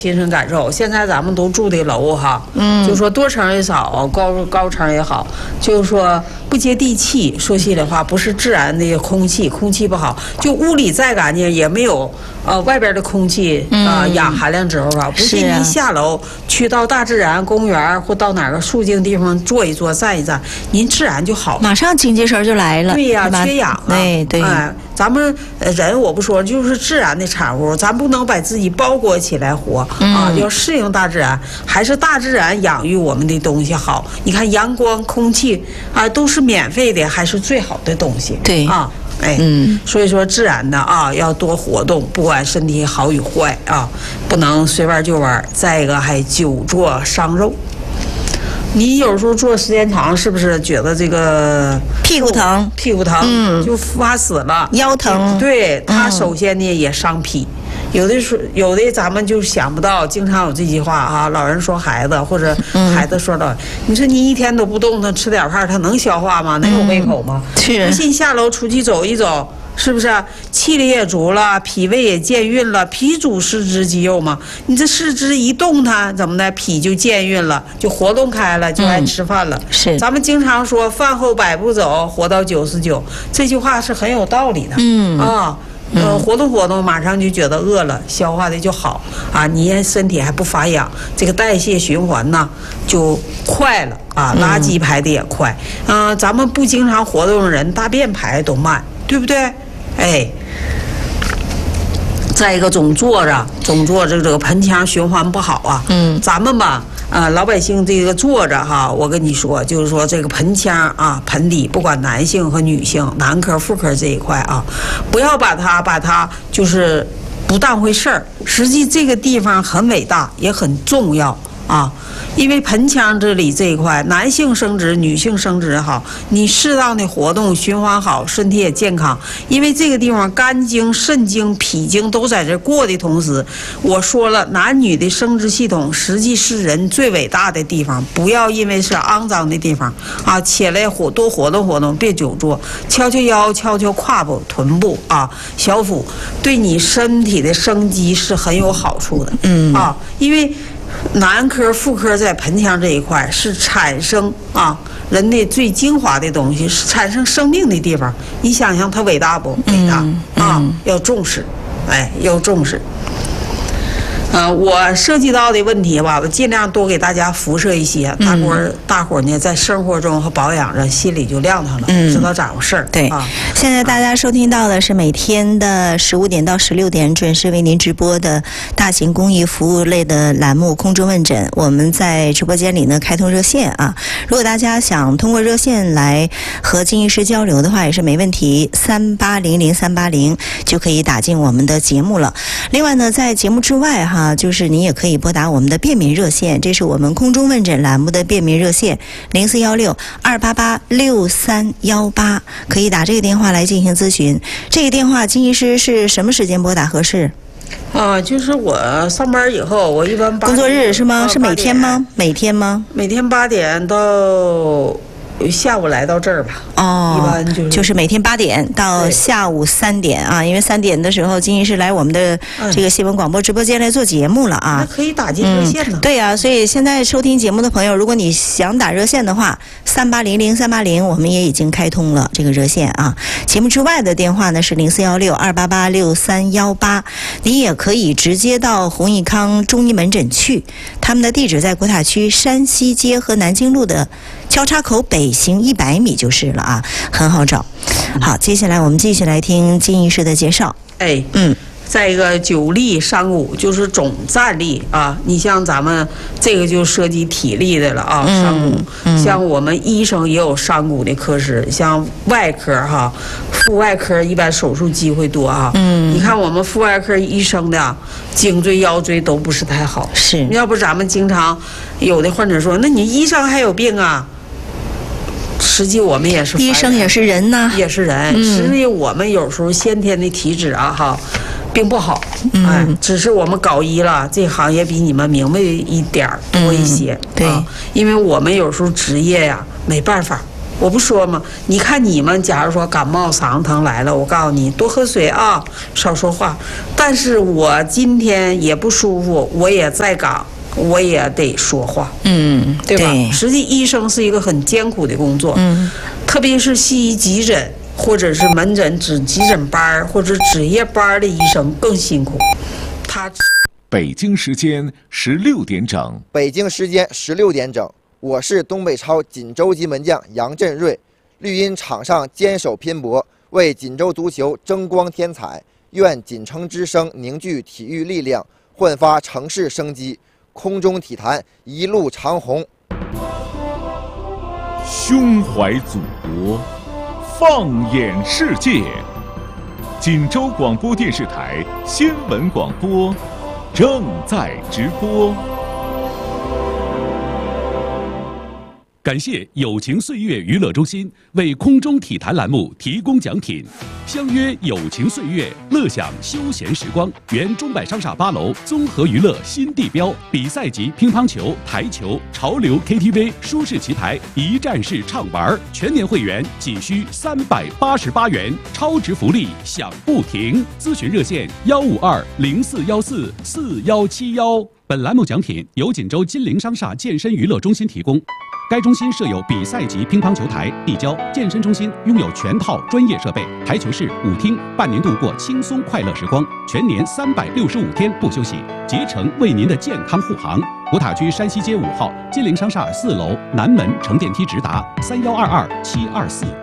亲身感受，现在咱们都住的楼哈，就说多层也少，高层也好，就是说不接地气。说心里话，不是自然的空气不好，就屋里再干净也没有外边的空气氧含量之后啊。不信您下楼去到大自然公园或到哪个肃静地方坐一坐站一站，您自然就好了， 马上精气神就来了。 对呀，缺氧啊。 对。 咱们人我不说，就是自然的产物，咱不能把自己包裹起来活啊，要适应大自然，还是大自然养育我们的东西好。你看阳光、空气啊，都是免费的，还是最好的东西。 对啊，所以说自然的啊，要多活动，不管身体好与坏啊，不能随玩就玩。再一个还久坐伤肉。你有时候坐时间长，是不是觉得这个屁股疼， 就发死了， 腰疼？ 对，它首先呢也伤脾。有的咱们就想不到，经常有这句话啊，老人说孩子，或者孩子说老人，你说你一天都不动弹，吃点饭，他能消化吗？能有胃口吗？ 是。 不信下楼出去走一走。是不是气力也足了，脾胃也健运了？脾主四肢肌肉嘛，你这四肢一动弹，怎么的？脾就健运了，就活动开了，就爱吃饭了。 是， 咱们经常说饭后100步走，活到99，这句话是很有道理的。活动活动，马上就觉得饿了，消化的就好啊。你身体还不发痒，这个代谢循环呢就快了啊，垃圾排的也快。咱们不经常活动的人，大便排都慢，对不对？再一个总坐着这个盆腔循环不好啊。咱们吧，老百姓这个坐着哈，我跟你说，就是说这个盆腔啊，盆底，不管男性和女性，男科、妇科这一块啊，不要把它就是不当回事儿。实际这个地方很伟大，也很重要啊。因为盆腔这里这一块，男性生殖、女性生殖好，你适当的活动，循环好，身体也健康。因为这个地方肝经、肾经、脾经都在这过的同时，我说了，男女的生殖系统实际是人最伟大的地方。不要因为是肮脏的地方啊，起来多活动活动，别久坐，敲敲腰、敲敲胯部、臀部啊、小腹，对你身体的生机是很有好处的。因为男科、妇科在盆腔这一块是产生人的最精华的东西，是产生生命的地方。你想想它伟大不伟大要重视，要重视。我涉及到的问题吧，我尽量多给大家辐射一些，大伙呢在生活中和保养着，心里就亮堂了，知道咋回事儿。 对，现在大家收听到的是每天的15点到16点准时为您直播的大型公益服务类的栏目空中问诊。我们在直播间里呢开通热线啊，如果大家想通过热线来和金医师交流的话，也是没问题，3800-380就可以打进我们的节目了。另外呢，在节目之外就是您也可以拨打我们的便民热线，这是我们空中问诊栏目的便民热线0416-288-6318，可以打这个电话来进行咨询。这个电话金医师是什么时间拨打合适？ 就是我上班以后，我一般工作日是吗？是每天吗？每天吗？ 每天8点到下午来到这儿吧。一般就是每天8点到下午3点啊，因为3点的时候金医师来我们的这个新闻广播直播间来做节目了啊。 那可以打进热线呢。 对啊，所以现在收听节目的朋友，如果你想打热线的话，3800-380我们也已经开通了这个热线啊。节目之外的电话呢是0416-288-6318，你也可以直接到弘益康中医门诊去，他们的地址在国塔区山西街和南京路的交叉口北行100米就是了啊，很好找。好，接下来我们继续来听金医师的介绍。 再一个久立伤骨，就是总站立啊。你像咱们这个就涉及体力的了啊，伤骨。像我们医生也有伤骨的科室，像外科妇外科一般手术机会多啊。你看我们妇外科医生的颈椎、腰椎都不是太好。 是， 要不咱们经常有的患者说，那你医生还有病啊？实际我们也是医生，也是人呐， 也是人。实际我们有时候先天的体质并不好，只是我们搞医了，这行业比你们明白一点多一些。 对， 因为我们有时候职业呀没办法我不说吗？你看你们，假如说感冒嗓子疼来了，我告诉你多喝水啊，少说话。但是我今天也不舒服，我也在岗，我也得说话，对吧？实际医生是一个很艰苦的工作，特别是西医急诊或者是门诊值急诊班或者值夜班的医生更辛苦。 北京时间16点整。 北京时间16点整。我是东北超锦州籍门将杨振瑞，绿茵场上坚守拼搏，为锦州足球争光添彩。愿锦城之声凝聚体育力量，焕发城市生机。空中体坛一路长虹。 胸怀祖国，放眼世界。锦州广播电视台新闻广播正在直播。感谢友情岁月娱乐中心为空中体坛栏目提供奖品。相约友情岁月，乐享休闲时光。原中百商厦8楼综合娱乐新地标，比赛级乒乓球、台球、潮流 KTV、舒适棋台一站式畅玩，全年会员仅需388元，超值福利享不停。咨询热线152-0414-4171。本栏目奖品由锦州金陵商厦健身娱乐中心提供。该中心设有比赛级乒乓球台、地胶，健身中心拥有全套专业设备，台球室、舞厅，伴您度过轻松快乐时光，全年365天不休息，竭诚为您的健康护航。古塔区山西街5号金陵商厦4楼南门乘电梯直达，3122-724。